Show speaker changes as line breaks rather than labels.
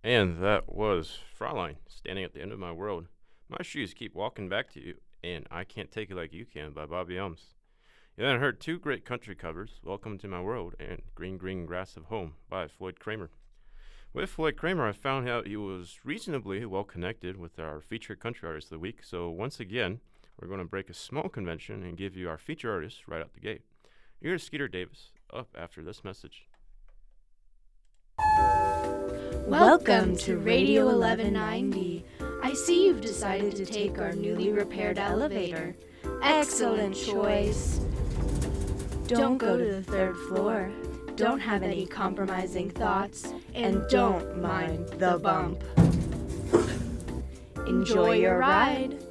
And that was Fraulein, standing at the end of my world. My shoes keep walking back to you, and I can't take it like you can by Bobby Ums. You then heard two great country covers, Welcome to My World and Green Green Grass of Home by Floyd Kramer. With Floyd Kramer, I found out he was reasonably well connected with our featured country artist of the week, so once again, we're going to break a small convention and give you our feature artist right out the gate. Here's Skeeter Davis, up after this message.
Welcome to Radio 1190. I see you've decided to take our newly repaired elevator. Excellent choice. Don't go to the third floor. Don't have any compromising thoughts. And don't mind the bump. Enjoy your ride.